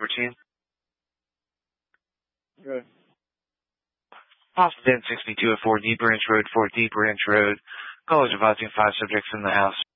Routine. Good. Austin 1062 at 4 D Branch Road, 4 D Branch Road. Callers advising 5 subjects in the house.